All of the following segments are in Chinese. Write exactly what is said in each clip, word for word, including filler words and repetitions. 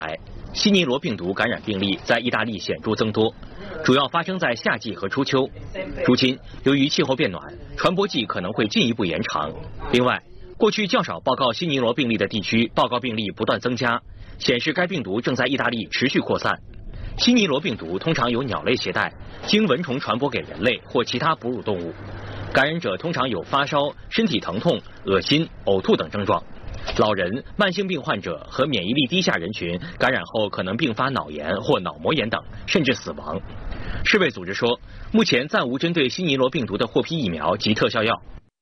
西尼罗病毒感染病例在意大利显著增多，主要发生在夏季和初秋。如今，由于气候变暖，传播季可能会进一步延长。另外，过去较少报告西尼罗病例的地区，报告病例不断增加，显示该病毒正在意大利持续扩散。西尼罗病毒通常由鸟类携带，经蚊虫传播给人类或其他哺乳动物。感染者通常有发烧、身体疼痛、恶心、呕吐等症状。老人、慢性病患者和免疫力低下人群感染后可能并发脑炎或脑膜炎等，甚至死亡。世卫组织说，目前暂无针对西尼罗病毒的获批疫苗及特效药。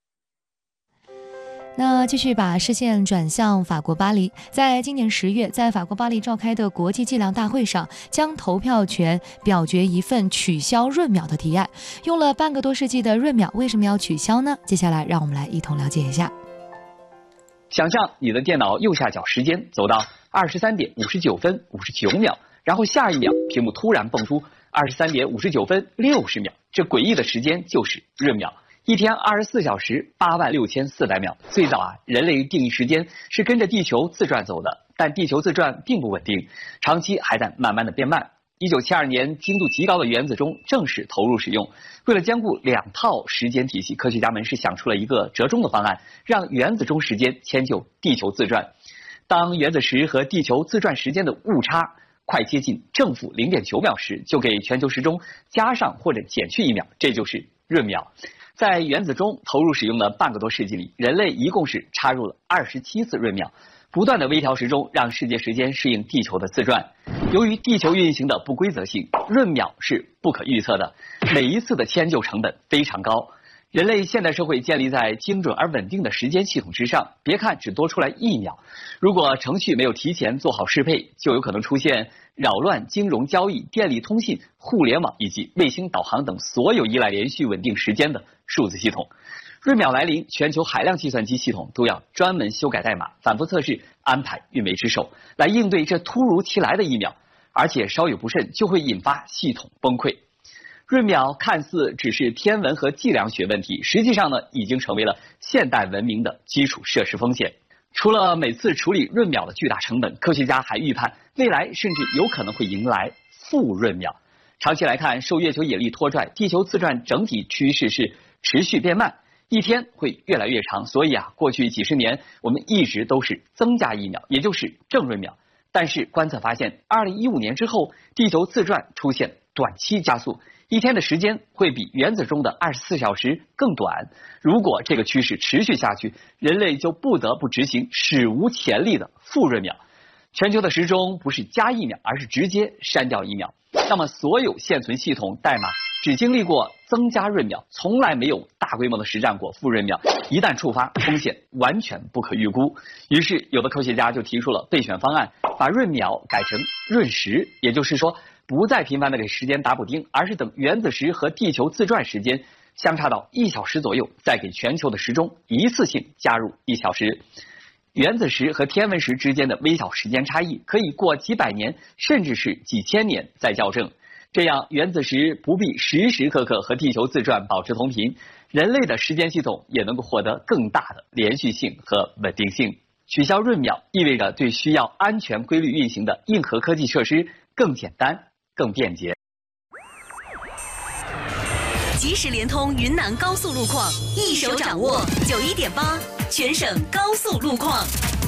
那继续把视线转向法国巴黎，在今年十月，在法国巴黎召开的国际剂量大会上，将投票权表决一份取消闰秒的提案。用了半个多世纪的闰秒为什么要取消呢？接下来让我们来一同了解一下。 想象你的电脑右下角时间走到二十三点五十九分五十九秒，然后下一秒屏幕突然蹦出二十三点五十九分六十秒，这诡异的时间就是闰秒。一天二十四小时八万六千四百秒。最早啊，人类定义时间是跟着地球自转走的，但地球自转并不稳定，长期还在慢慢的变慢。一九七二年，精度极高的原子钟正式投入使用。为了兼顾两套时间体系，科学家们是想出了一个折中的方案，让原子钟时间迁就地球自转。当原子时和地球自转时间的误差快接近正负零点九秒时，就给全球时钟加上或者减去一秒，这就是闰秒。在原子钟投入使用的半个多世纪里，人类一共是插入了二十七次闰秒，不断的微调时钟，让世界时间适应地球的自转。由于地球运行的不规则性，闰秒是不可预测的，每一次的迁就成本非常高。人类现代社会建立在精准而稳定的时间系统之上，别看只多出来一秒，如果程序没有提前做好适配，就有可能出现扰乱金融交易、电力通信、互联网以及卫星导航等所有依赖连续稳定时间的数字系统。闰秒来临，全球海量计算机系统都要专门修改代码，反复测试，安排运维之手，来应对这突如其来的一秒，而且稍有不慎就会引发系统崩溃。闰秒看似只是天文和计量学问题，实际上呢，已经成为了现代文明的基础设施风险。除了每次处理闰秒的巨大成本，科学家还预判未来甚至有可能会迎来负闰秒。长期来看，受月球引力拖拽，地球自转整体趋势是持续变慢，一天会越来越长。所以啊，过去几十年我们一直都是增加一秒，也就是正闰秒。但是观测发现，二零一五年之后，地球自转出现短期加速，一天的时间会比原子钟的二十四小时更短。如果这个趋势持续下去，人类就不得不执行史无前例的负闰秒。全球的时钟不是加一秒，而是直接删掉一秒。那么所有现存系统代码只经历过增加闰秒，从来没有大规模的实战过负闰秒，一旦触发，风险完全不可预估。于是有的科学家就提出了备选方案，把闰秒改成闰时，也就是说不再频繁的给时间打补丁，而是等原子时和地球自转时间相差到一小时左右，再给全球的时钟一次性加入一小时。原子时和天文时之间的微小时间差异可以过几百年甚至是几千年再校正，这样原子时不必时时刻刻和地球自转保持同频，人类的时间系统也能够获得更大的连续性和稳定性。取消闰秒意味着对需要安全规律运行的硬核科技设施更简单更便捷。 即时联通云南高速路况，一手掌握九一点八全省高速路况。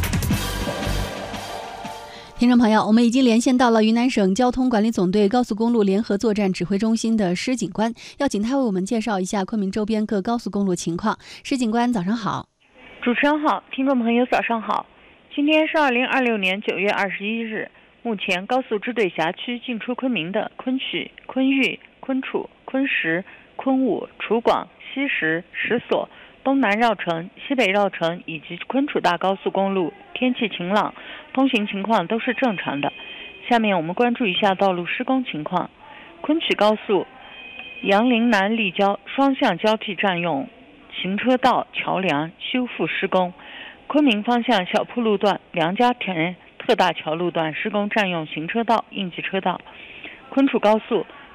听众朋友，我们已经连线到了云南省交通管理总队高速公路联合作战指挥中心的施警官，要请他为我们介绍一下昆明周边各高速公路情况。施警官，早上好。 主持人好，听众朋友早上好。今天是二零二六年九月二十一日，目前高速支队辖区进出昆明的昆曲、昆玉、昆楚、昆石、昆武、楚广、西石、石所、东南绕城、西北绕城以及昆楚大高速公路天气晴朗，通行情况都是正常的。下面我们关注一下道路施工情况。昆曲高速杨凌南立交双向交替占用行车道桥梁修复施工，昆明方向小铺路段梁家田特大桥路段施工占用行车道应急车道。昆楚高速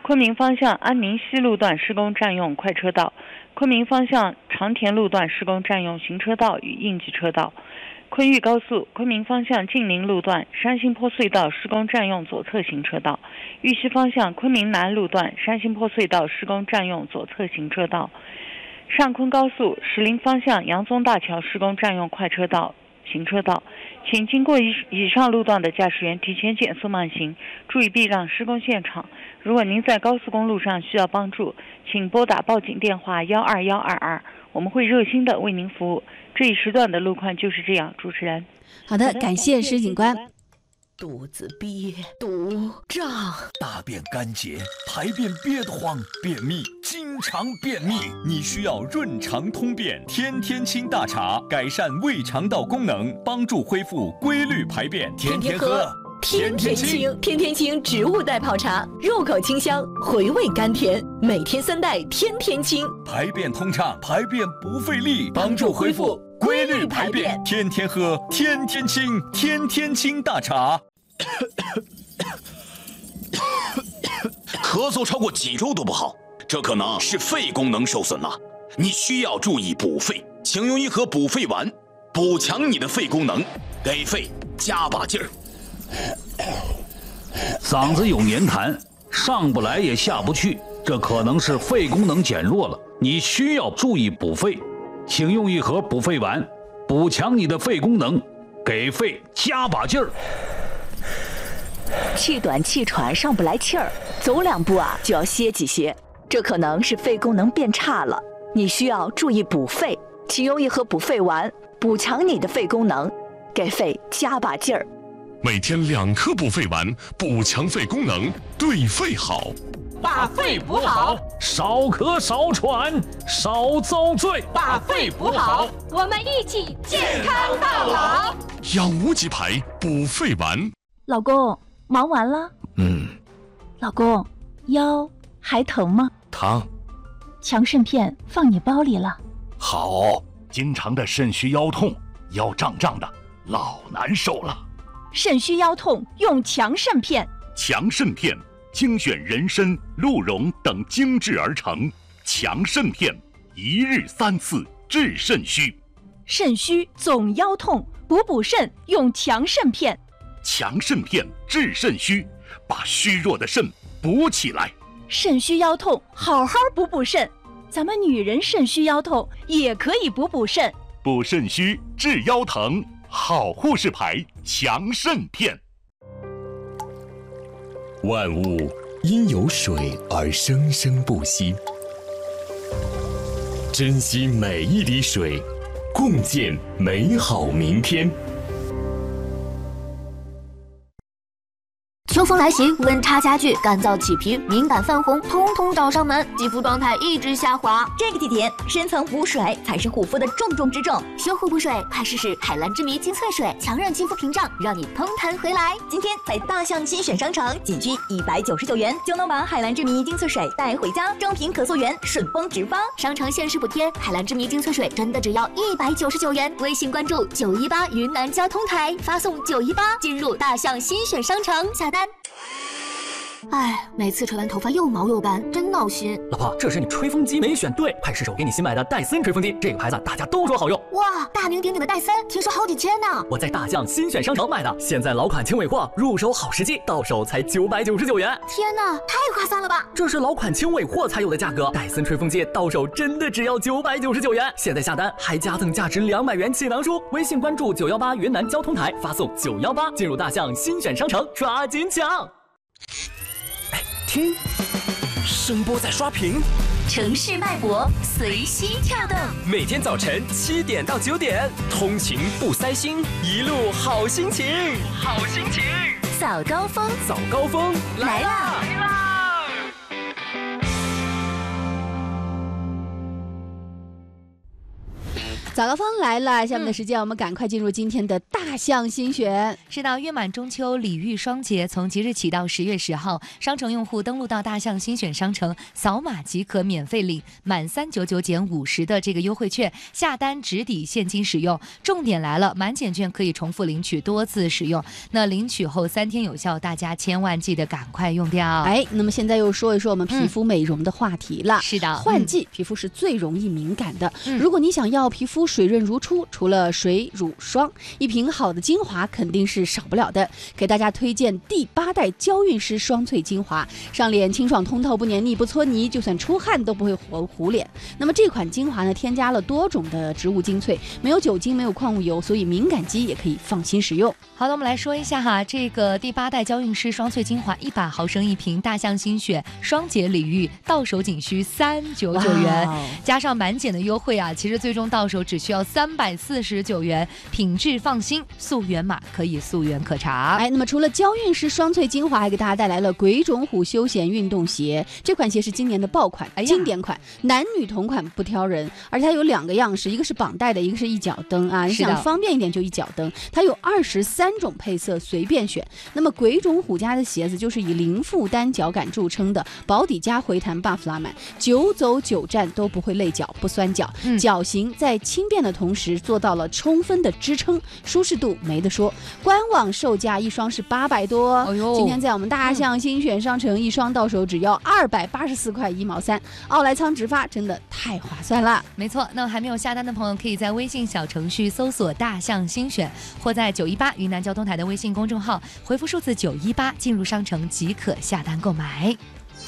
昆明方向安宁西路段施工占用快车道，昆明方向长田路段施工占用行车道与应急车道。昆豫高速昆明方向晋宁路段山新坡隧道施工占用左侧行车道，豫西方向昆明南路段山新坡隧道施工占用左侧行车道。上昆高速石林方向杨宗大桥施工占用快车道行车道，请经过以以上路段的驾驶员提前减速慢行，注意避让施工现场。如果您在高速公路上需要帮助，请拨打报警电话幺二幺二二，我们会热心的为您服务。这一时段的路况就是这样，主持人。 好的，感谢石警官。 肚子憋，肚胀， 大便干结，排便憋得慌，便秘，经常便秘，你需要润肠通便天天清大茶，改善胃肠道功能，帮助恢复规律排便，天天喝。 天天清，天天清植物代泡茶，入口清香，回味甘甜，每天三袋，天天清， 排便通畅，排便不费力，帮助恢复规律排便，天天喝，天天清，天天清大茶。 咳嗽超过几周都不好，这可能是肺功能受损了，你需要注意补肺，请用一盒补肺丸，补强你的肺功能，给肺加把劲儿。 嗓子有黏痰，上不来也下不去，这可能是肺功能减弱了，你需要注意补肺，请用一盒补肺丸，补强你的肺功能，给肺加把劲儿。 气短气喘上不来气儿，走两步啊就要歇几歇，这可能是肺功能变差了，你需要注意补肺，请用一盒补肺丸，补强你的肺功能，给肺加把劲儿。 每天两颗补肺丸，补强肺功能，对肺好。 把肺补好， 少咳少喘少遭罪。 把肺补好，我们一起健康到老。 养无极牌补肺丸。 老公，忙完了？ 嗯。 老公，腰还疼吗？ 疼。 强肾片放你包里了。 好，经常的肾虚腰痛，腰胀胀的，老难受了。 肾虚腰痛用强肾片。 强肾片精选人参、鹿茸等精制而成，强肾片一日三次治肾虚。 肾虚总腰痛，补补肾用强肾片。 强肾片治肾虚，把虚弱的肾补起来。 肾虚腰痛，好好补补肾。咱们女人肾虚腰痛也可以补补肾。 补肾虚治腰疼，好护士牌强肾片。 万物因有水而生生不息，珍惜每一滴水，共建美好明天。 秋风来袭，温差加剧，干燥起皮，敏感泛红，通通找上门，肌肤状态一直下滑。 这个季节，深层补水才是护肤的重中之重。 修护补水，快试试海蓝之谜精粹水，强韧肌肤屏障，让你通弹回来。 今天在大象新选商城，仅需一百九十九元就能把海蓝之谜精粹水带回家，正品可溯源，顺丰直发。 商城限时补贴，海蓝之谜精粹水真的只要一百九十九元。微信关注九一八云南交通台，发送九一八进入大象新选商城下单。哎，每次吹完头发又毛又斑，真闹心。 老婆，这是你吹风机没选对，快试试我给你新买的戴森吹风机，这个牌子大家都说好用。 哇，大名鼎鼎的戴森，听说好几千呢。 我在大象新选商城买的，现在老款轻尾货，入手好时机，到手才九百九十九元。 天哪，太划算了吧！ 这是老款轻尾货才有的价格，戴森吹风机到手真的只要九百九十九元。现在下单还加赠价值两百元气囊书，微信关注九幺八云南交通台，发送九幺八进入大象新选商城，抓紧抢！听，声波在刷屏， 城市脉搏随心跳动。 每天早晨七点到九点，通勤不塞心，一路好心情，好心情。 早高峰， 早高峰来啦！来啦！ 早高峰来了，下面的时间我们赶快进入今天的大象新选。 是的，月满中秋，礼遇双节，从即日起到十月十号，商城用户登录到大象新选商城，扫码即可免费领满三九九减五十的这个优惠券，下单直抵现金使用。重点来了，满减券可以重复领取多次使用，那领取后三天有效，大家千万记得赶快用掉。 哎，那么现在又说一说我们皮肤美容的话题了。 嗯、是的， 换季、嗯、皮肤是最容易敏感的、 嗯。 如果你想要皮肤水润如初，除了水、乳、霜，一瓶好的精华肯定是少不了的。给大家推荐第八代娇韵诗双萃精华，上脸清爽通透，不黏腻不搓泥，就算出汗都不会糊糊脸。那么这款精华呢，添加了多种的植物精粹，没有酒精，没有矿物油，所以敏感肌也可以放心使用。 好的，我们来说一下哈，这个第八代娇韵诗双萃精华一百毫升一瓶，大象新选双节礼遇，到手仅需三九九元，加上满减的优惠啊，其实最终到手只需要三百四十九元，品质放心，溯源码可以溯源可查。 哎，那么除了娇韵诗双萃精华，还给大家带来了鬼冢虎休闲运动鞋，这款鞋是今年的爆款、哎、经典款，男女同款不挑人，而且它有两个样式，一个是绑带的，一个是一脚蹬啊，你想方便一点就一脚蹬，它有二十三种配色随便选。那么鬼冢虎家的鞋子就是以零负担脚感著称的，保底加回弹 buff 拉满，久走久站都不会累脚不酸脚、嗯、脚型在轻便的同时做到了充分的支撑，舒适度没得说。官网售价一双是八百多、哎、今天在我们大象新选商城、嗯、一双到手只要二百八十四块一毛三，奥莱仓直发，真的太划算了。 没错，那还没有下单的朋友可以在微信小程序搜索大象新选，或在九一八云南交通台的微信公众号回复数字九一八进入商城即可下单购买。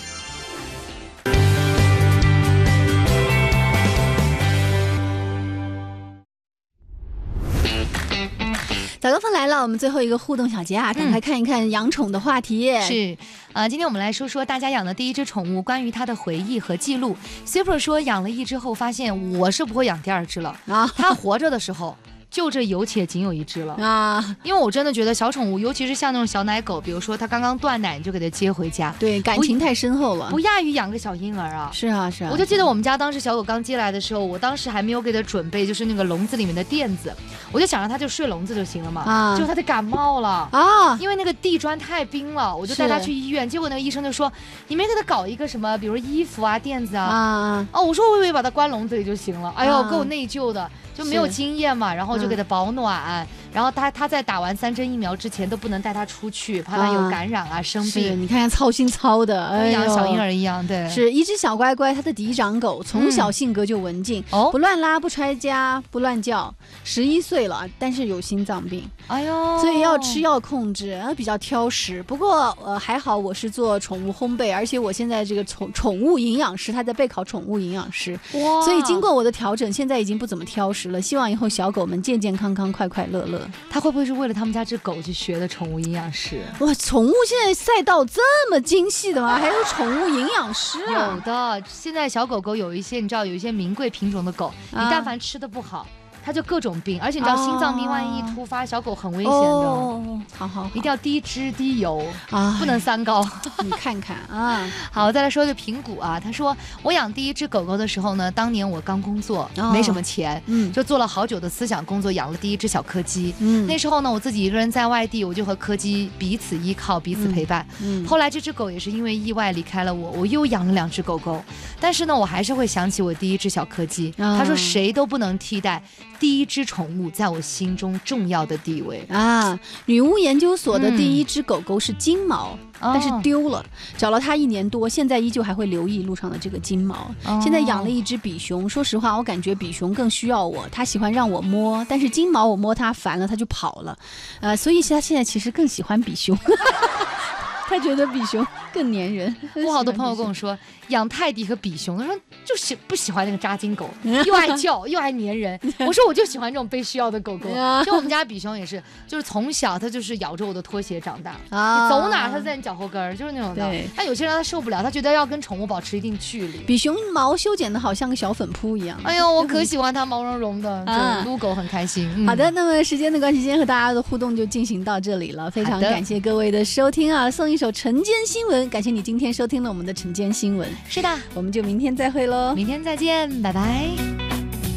早高峰来了，我们最后一个互动小节啊，赶快看一看养宠的话题。 嗯、是，呃，今天我们来说说大家养的第一只宠物，关于它的回忆和记录。Super 说养了一只后发现我是不会养第二只了啊，他活着的时候。就这有且仅有一只了啊！因为我真的觉得小宠物，尤其是像那种小奶狗，比如说它刚刚断奶，你就给它接回家， 对，感情太深厚了， 不亚于养个小婴儿啊！ 是啊，是啊。 我就记得我们家当时小狗刚接来的时候，我当时还没有给它准备就是那个笼子里面的垫子，我就想让它就睡笼子就行了嘛。啊！结果它就感冒了啊，因为那个地砖太冰了，我就带它去医院，结果那个医生就说你没给它搞一个什么，比如衣服啊、垫子啊。啊！哦，我说我以为把它关笼子里就行了，哎呦，够内疚的。就没有经验嘛，然后就给他保暖，嗯、然后他他在打完三针疫苗之前都不能带他出去，怕他有感染啊、生病。 你看看操心操的， 跟养小婴儿一样，对。 是一只小乖乖，它的嫡长狗从小性格就文静，嗯、不乱拉、不拆家、不乱叫，十一岁了，但是有心脏病， 哎呦， 所以要吃药控制，比较挑食。不过呃还好，我是做宠物烘焙，而且我现在这个宠宠物营养师，他在备考宠物营养师，哇，所以经过我的调整，现在已经不怎么挑食了。希望以后小狗们健健康康、快快乐乐。 他会不会是为了他们家这狗去学的宠物营养师？ 哇，宠物现在赛道这么精细的吗？还有宠物营养师啊？有的，现在小狗狗有一些，你知道有一些名贵品种的狗，啊、你但凡吃的不好。它就各种病，而且你知道心脏病万一突发，哦、小狗很危险的。 哦，好好好， 一定要低脂低油啊，不能三高。 你看看啊， 好，再来说一个评估啊。他说我养第一只狗狗的时候呢，当年我刚工作，哦、没什么钱，嗯，就做了好久的思想工作，养了第一只小柯基。嗯，那时候呢，我自己一个人在外地，我就和柯基彼此依靠，彼此陪伴。嗯，嗯后来这只狗也是因为意外离开了我，我又养了两只狗狗，但是呢，我还是会想起我第一只小柯基。哦、他说谁都不能替代。第一只宠物在我心中重要的地位啊！女巫研究所的第一只狗狗是金毛，嗯、但是丢了，找了它一年多，现在依旧还会留意路上的这个金毛。哦、现在养了一只比熊，说实话，我感觉比熊更需要我，它喜欢让我摸，但是金毛我摸它烦了，它就跑了，呃，所以它现在其实更喜欢比熊。他觉得比熊更粘人。 我好多朋友跟我说，养泰迪和比熊，他说就喜不喜欢那个扎金狗，又爱叫又爱粘人。我说我就喜欢这种被需要的狗狗。就我们家比熊也是，就是从小他就是咬着我的拖鞋长大，啊、你走哪他在你脚后跟儿，就是那种的。但有些人他受不了，他觉得要跟宠物保持一定距离。 比熊毛修剪的好像个小粉扑一样。 哎呦，我可喜欢它毛茸茸的，就撸狗很开心。嗯、 好的，那么时间的关系，今天和大家的互动就进行到这里了，非常感谢各位的收听啊！送一首晨间新闻，感谢你今天收听了我们的晨间新闻。 是的， 我们就明天再会喽， 明天再见，拜拜。